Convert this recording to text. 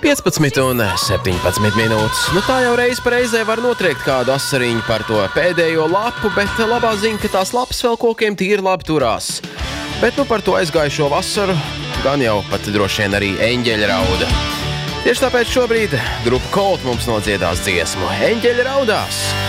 15 un 17 minūtes. Nu tā jau reiz pa reizē var notriekt kādu asariņu par to pēdējo lapu, bet labā ziņa, ka tās lapas vēl kokiem tīri labi turās. Bet nu par to aizgājušo vasaru gan jau pat droši vien arī eņģeļa rauda. Tieši tāpēc šobrīd grupa Colt mums nodziedās dziesmu Eņģeļa raudās.